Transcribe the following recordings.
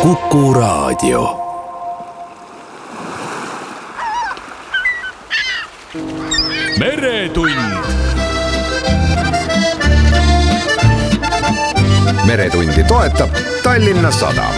Kuku Raadio. Meretund. Meretundi toetab Tallinna Sadam.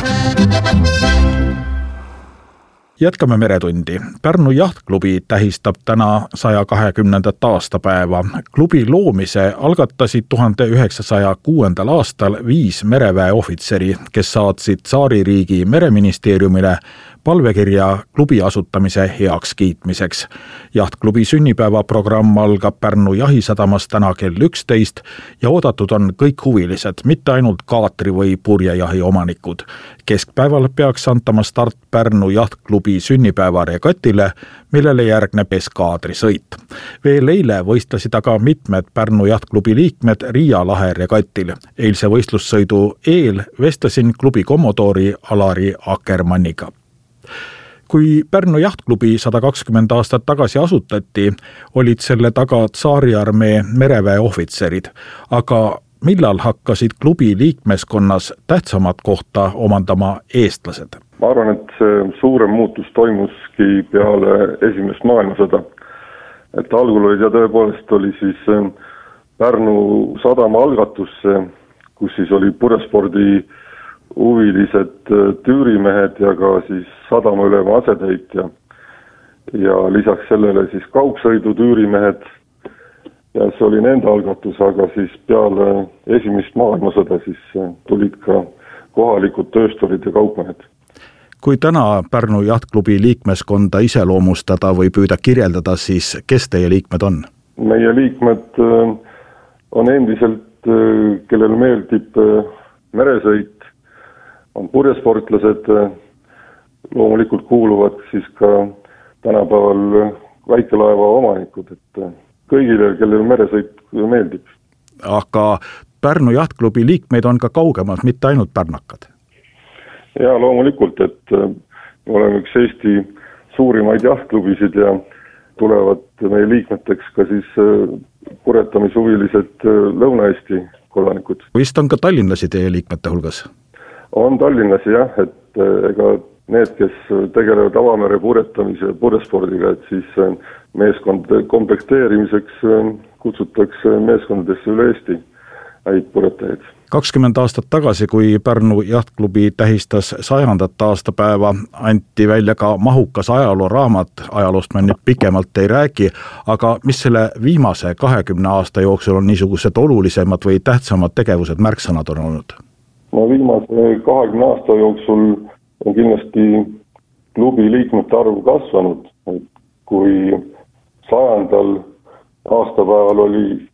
Jätkame Meretundi. Pärnu jahtklubi tähistab täna 120. aastapäeva. Klubi loomise algatasid 1906. aastal 5 mereväe ohvitseri, kes saatsid Tsaaririigi mereministeeriumile palvekirja klubi asutamise heaks kiitmiseks. Jahtklubi sünnipäevaprogramm algab Pärnu jahisadamas täna kell 11 ja oodatud on kõik huvilised, mitte ainult kaatri- või purjejahi omanikud. Keskpäeval peaks antama start Pärnu jahtklubi sünnipäevaregatile, millele järgneb eskaadrisõit. Veel eile võistlesid aga mitmed Pärnu jahtklubi liikmed Riia lahe regatil. Eilse võistlussõidu eel vestlesin klubi kommodoori Alari Akkermanniga. Kui Pärnu jahtklubi 120 aastat tagasi asutati, olid selle taga Tsaariarmee mereväe ohvitserid, aga millal hakkasid klubi liikmeskonnas tähtsamat kohta omandama eestlased? Ma arvan, et see suurem muutus toimuski peale esimest maailmasõda. Et algul oli ja tõepoolest oli siis Pärnu sadama algatus, kus siis oli purjespordi huvilised tüürimehed ja ka siis sadamaülema asetäitja. Ja lisaks sellele siis kaugsõidu tüürimehed. Ja see oli nende algatus, aga siis peale esimest maailmasõda siis tulid ka kohalikud töösturid ja kaupmehed. Kui täna Pärnu jahtklubi liikmeskonda iseloomustada või püüda kirjeldada, siis kes teie liikmed on? Meie liikmed on endiselt, kellel meeldib meresõit, on purjesportlased, loomulikult kuuluvad siis ka tänapäeval väikelaeva omanikud, et kõigile, kellel meresõit meeldib. Aga Pärnu jahtklubi liikmeid on ka kaugemalt, mitte ainult pärnakad. Ja loomulikult, et oleme üks Eesti suurimaid jahtklubisid ja tulevad meie liikmeteks ka siis purjetamishuvilised Lõuna-Eesti kodanikud. Vist on ka tallinlasi teie liikmete hulgas? On tallinlasi jah, et ega need, kes tegelevad avamere purjetamise ja purjespordiga, et siis meeskond komplekteerimiseks kutsutakse meeskondadesse üle Eesti häid purjetajaid. 20 aastat tagasi, kui Pärnu jahtklubi tähistas 100. aastapäeva, anti välja ka mahukas ajalooraamat, ajaloost me nüüd pikemalt ei räägi, aga mis selle viimase 20 aasta jooksul on niisugused olulisemad või tähtsamad tegevused, märksõnad on olnud? No viimase 20 aasta jooksul on kindlasti klubi liikmete arv kasvanud, et kui 100. aastapäeval oli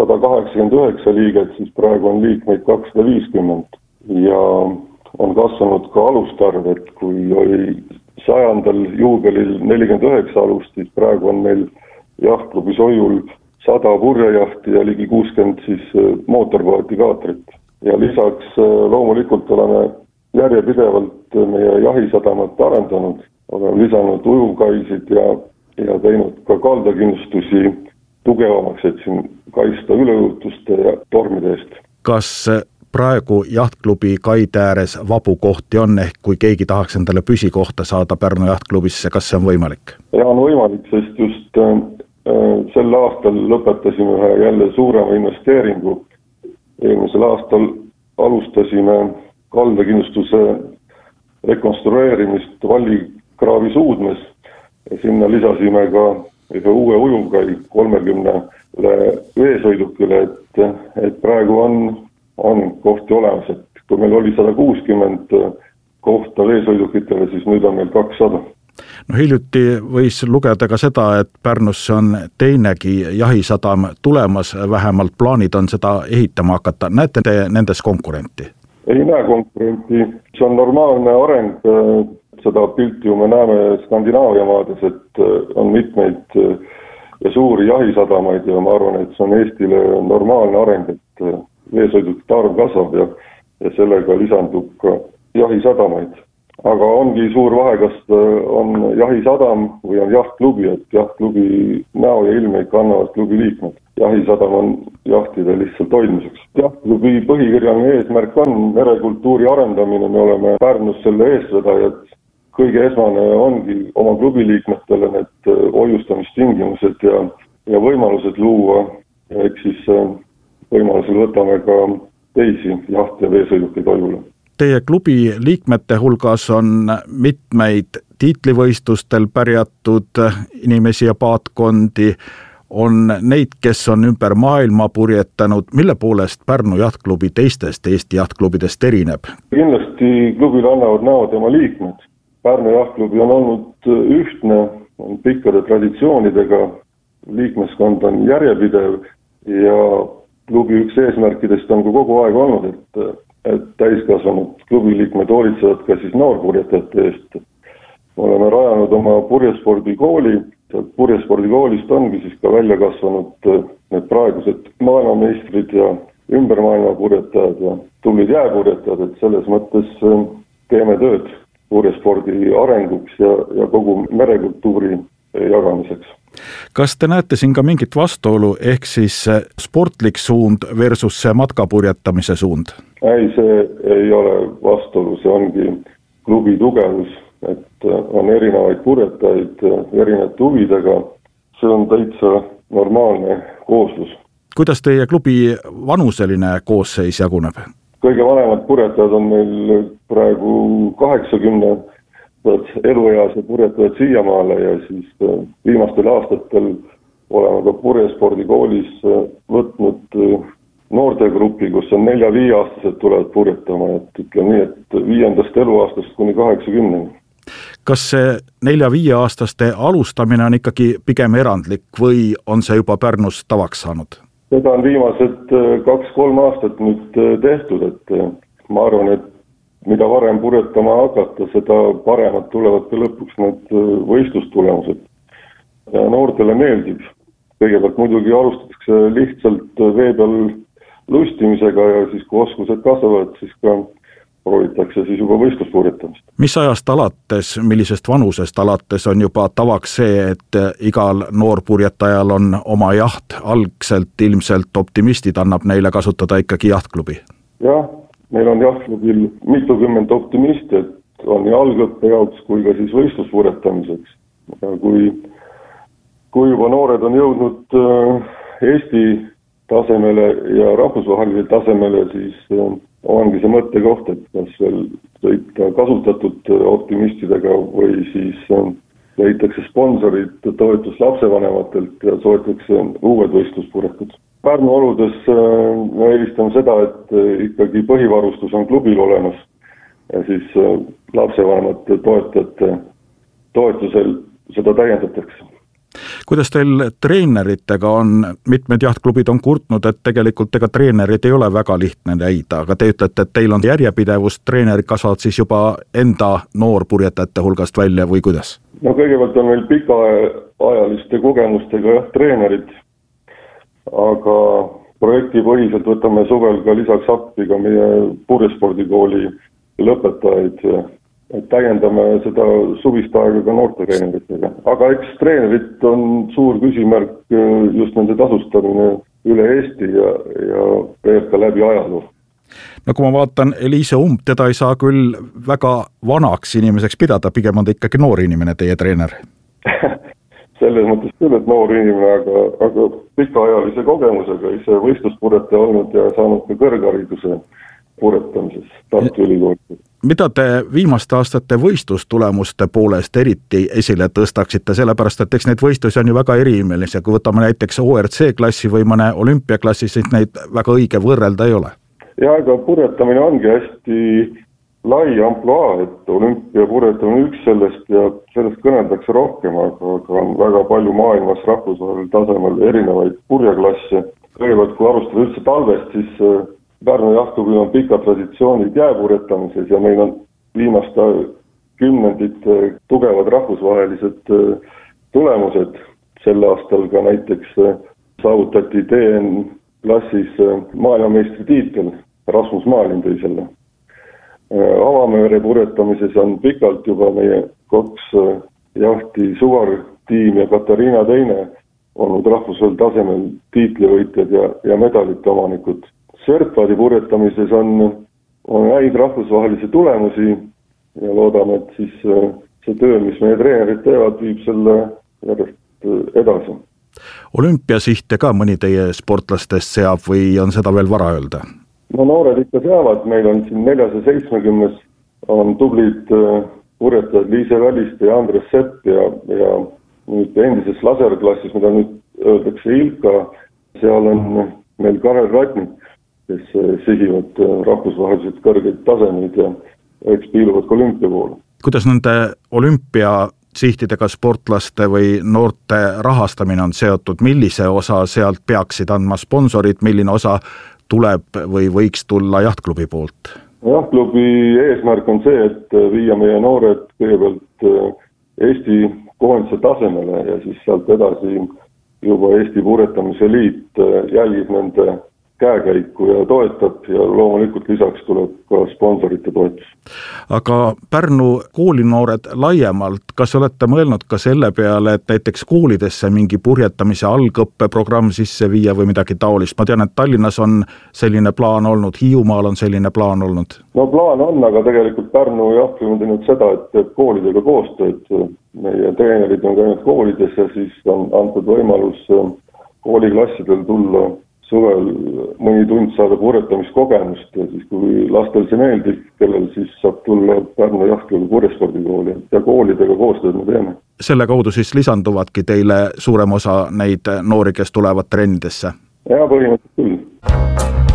189 liiget, siis praegu on liikmeid 250 ja on kasvanud ka alustarv, et kui oli 100. juubelil 49 alust, siis praegu on meil jahtklubis hoiul 100 purjejahti ja ligi 60 siis mootorpaati kaatrit. Ja lisaks loomulikult oleme järjepidevalt meie jahisadamat arendanud, oleme lisanud ujuvkaisid ja teinud ka kaldakindlustusi tugevamaks, et siin kaitsta üleujutuste ja tormide eest. Kas praegu jahtklubi kaide ääres vabu kohti on, ehk kui keegi tahaks endale püsikohta saada Pärnu jahtklubisse, kas see on võimalik? Ja on võimalik, sest just sel aastal lõpetasime ühe jälle suurema investeeringu. Eelmisel aastal alustasime kaldakindlustuse rekonstrueerimist Vallikraavi suudmes ja sinna lisasime ka ühe uue ujuvkai 30 veesõidukile, et praegu on kohti olemas, et kui meil oli 160 kohta veesõidukitele, siis nüüd on meil 200. No hiljuti võis lugeda ka seda, et Pärnusse on teinegi jahisadam tulemas, vähemalt plaanid on seda ehitama hakata. Näete te nendes konkurenti? Ei näe konkurenti, see on normaalne areng. Seda pilti me näeme Skandinaavia maades, et on mitmeid ja suuri jahisadamaid ja ma arvan, et see on Eestile normaalne areng, et veesõidukite arv kasvab ja sellega lisandub ka jahisadamaid. aga ongi suur vahe, kas on jahisadam või on jahtklubi, et jahtklubi näo ja ilmeid kannavad klubi liikmed. Jahisadam on jahtide lihtsalt hoidmiseks. Jahtklubi põhikirjaline eesmärk on merekultuuri arendamine, me oleme Pärnus selle eestvedajad. Kõige esmane ongi oma klubi liikmetele need hoiustamistingimused ja võimalused luua, ehk siis võimalusel võtame ka teisi jaht- ja veesõidukeid hoiule. Teie klubi liikmete hulgas on mitmeid tiitlivõistlustel pärjatud inimesi ja paatkondi, on neid, kes on ümber maailma purjetanud. Mille poolest Pärnu jahtklubi teistest Eesti jahtklubidest erineb? Kindlasti klubile annavad näo tema liikmed. Pärnu jahtklubi on olnud ühtne, on pikkade traditsioonidega, liikmeskond on järjepidev ja klubi üks eesmärkidest on kogu aeg olnud, et täiskasvanud klubiliikmed hoolitsevad ka siis noorpurjetajate eest. Oleme rajanud oma purjespordikooli, sealt purjespordikoolist ongi siis ka välja kasvanud need praegused maailmameistrid ja ümber maailma purjetajad ja tublid jääpurjetajad, et selles mõttes teeme tööd purjespordi arenguks ja kogu merekultuuri jagamiseks. Kas te näete siin ka mingit vastuolu, ehk siis sportlik suund versus see matkapurjetamise suund? Ei, see ei ole vastuolu, see ongi klubi tugevus, et on erinevaid purjetajaid erinevate huvidega, see on täitsa normaalne kooslus. Kuidas teie klubi vanuseline koosseis jaguneb? Kõige vanemad purjetajad on meil praegu 80 elueased purjetajad siiamaale ja siis viimastel aastatel oleme ka purjespordikoolis võtnud noortegrupi, kus on 4-5-aastased tulevad purjetama, et ütleme nii, et 5. eluaastast kuni 80. Kas see 4-5-aastaste alustamine on ikkagi pigem erandlik või on see juba Pärnus tavaks saanud? Seda on viimased 2-3 aastat nüüd tehtud, et ma arvan, et mida varem purjetama hakata, seda paremad tulevad ka lõpuks need võistlustulemused. Ja noortele meeldib. Kõigepealt muidugi alustatakse lihtsalt vee peal lustimisega ja siis kui oskused kasvavad, siis ka proovitakse siis juba võistluspurjetamist. Mis ajast alates, millisest vanusest alates on juba tavaks see, et igal noorpurjetajal on oma jaht? Algselt ilmselt optimistid annab neile kasutada ikkagi jahtklubi? Jah, meil on jahtklubil mitukümmend optimisti, et on nii algõppe jaoks kui ka siis võistluspurjetamiseks. Ja kui juba noored on jõudnud Eesti tasemele ja rahvusvahelisele tasemele, siis ongi see mõttekoht, et kas veel sõita kasutatud optimistidega või siis leitakse sponsorid toetus lapsevanematelt ja soetakse uued võistluspurjetud. Pärnu oludes me eelistame seda, et ikkagi põhivarustus on klubil olemas ja siis lapsevanemate toetajate toetusel seda täiendatakse. Kuidas teil treeneritega on? Mitmed jahtklubid on kurtnud, et tegelikult ega treenerid ei ole väga lihtne leida, aga te ütlete, et teil on järjepidevust, treenerid kasvavad siis juba enda noorpurjetajate hulgast välja või kuidas? No kõigepealt on meil pikaajaliste kogemustega treenerid, aga projektipõhiselt võtame suvel ka lisaks appi ka meie purjespordikooli lõpetajaid, et täiendame seda suvist aega ka noorte treeneritega. Aga eks treenerit on suur küsimärk just nende tasustamine üle Eesti ja veel ka läbi ajaloo. No kui ma vaatan Eliise Umb, teda ei saa küll väga vanaks inimeseks pidada, pigem on ta ikkagi noor inimene, teie treener. Selles mõttes küll, et noor inimene, aga pikaajalise kogemusega ise võistluspurjetaja olnud ja saanud ka kõrghariduse purjetamises Tartu Ülikooli. Mida te viimaste aastate võistlustulemuste poolest eriti esile tõstaksite, sellepärast et eks neid võistlusi on ju väga eriilmelisi, kui võtame näiteks ORC klassi või mõne olümpiaklassi, siis neid väga õige võrrelda ei ole? Ja, aga purjetamine ongi hästi lai ampluaa, et olümpiapurjetamine üks sellest ja sellest kõneldakse rohkem, aga on väga palju maailmas rahvusvahelisel tasemel erinevaid purjeklasse. Kõigepealt, kui alustada üldse talvest, siis Pärnu jahtklubil on pikad traditsioonid jääpurjetamises ja meil on viimaste kümnendit tugevad rahvusvahelised tulemused. Sel aastal ka näiteks saavutati DN klassis maailmameistri tiitel, Rasmus Maalin tõi selle. avamere purjetamises on pikalt juba meie 2 jahti Suvar-tiim ja Katariina teine olnud rahvusvahelisel tasemel tiitlivõitjad ja medalite omanikud. Sörtvaadi purjetamises on häid rahvusvahelisi tulemusi ja loodame, et siis see töö, mis meie treenerid teevad, viib selle järjest edasi. Olümpiasihte ka mõni teie sportlastest seab või on seda veel vara öelda? No noored ikka seavad, meil on siin 470 on tublid purjetajad Liise Väliste ja Andres Sepp ja nüüd endises laserklassis, mida nüüd öeldakse Ilka, seal on meil Karel Ratnik, kes sihivad rahvusvaheliselt kõrgeid tasemeid ja eks piiluvad ka olümpia poole. Kuidas nende olümpiasihtidega sportlaste või noorte rahastamine on seotud, millise osa sealt peaksid andma sponsorid, milline osa tuleb või võiks tulla jahtklubi poolt? Jahtklubi eesmärk on see, et viia meie noored kõigepealt Eesti koondise tasemele ja siis sealt edasi juba Eesti Purjetamise Liit jälgib nende käekäiku ja toetab ja loomulikult lisaks tuleb ka sponsorite toetus. Aga Pärnu koolinoored laiemalt, kas olete mõelnud ka selle peale, et näiteks koolidesse mingi purjetamise algõppeprogramm sisse viia või midagi taolist? Ma tean, et Tallinnas on selline plaan olnud, Hiiumaal on selline plaan olnud. No plaan on, aga tegelikult Pärnu jahtklubi on teinud seda, et teeb koolidega koostööd. Meie treenerid on käinud koolides ja siis on antud võimalus kooliklassidel tulla suvel mõni tund saada purjetamiskogemust ja siis kui lastel see meeldib, kellel siis saab tulla Pärnu jahtklubi purjespordikooli ja koolidega koostööd me teeme. Selle kaudu siis lisanduvadki teile suurem osa neid noori, kes tulevad trennidesse? Ja põhimõtteliselt küll.